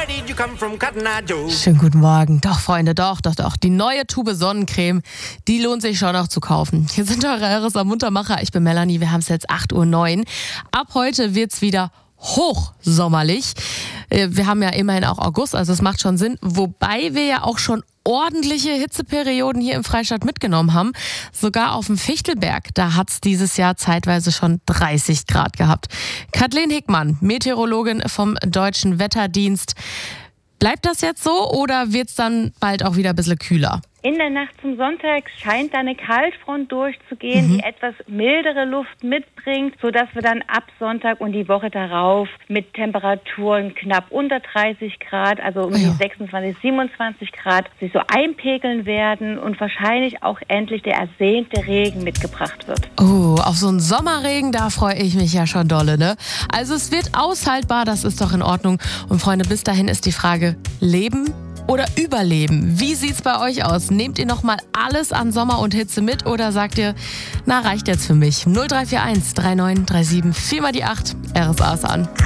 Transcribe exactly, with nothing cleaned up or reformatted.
did you come from, Cotton Eye Joe? Schönen guten Morgen. Doch, Freunde, doch, doch, doch. Die neue Tube Sonnencreme, die lohnt sich schon noch zu kaufen. Hier sind eure R S A-Muntermacher. Ich bin Melanie, wir haben es jetzt acht Uhr neun. Ab heute wird's wieder hochsommerlich. Wir haben ja immerhin auch August, also es macht schon Sinn. Wobei wir ja auch schon ordentliche Hitzeperioden hier im Freistaat mitgenommen haben. Sogar auf dem Fichtelberg, da hat es dieses Jahr zeitweise schon dreißig Grad gehabt. Kathleen Hickmann, Meteorologin vom Deutschen Wetterdienst. Bleibt das jetzt so oder wird es dann bald auch wieder ein bisschen kühler? In der Nacht zum Sonntag scheint da eine Kaltfront durchzugehen, mhm. die etwas mildere Luft mitbringt, sodass wir dann ab Sonntag und die Woche darauf mit Temperaturen knapp unter dreißig Grad, also um ja. die sechsundzwanzig, siebenundzwanzig Grad, sich so einpegeln werden und wahrscheinlich auch endlich der ersehnte Regen mitgebracht wird. Oh, auf so einen Sommerregen, da freue ich mich ja schon dolle, ne? Also es wird aushaltbar, das ist doch in Ordnung. Und Freunde, bis dahin ist die Frage, leben oder überleben? Wie sieht's bei euch aus? Nehmt ihr noch mal alles an Sommer und Hitze mit oder sagt ihr, na reicht jetzt für mich? null drei vier eins drei neun drei sieben vier mal die acht, R S A ist an.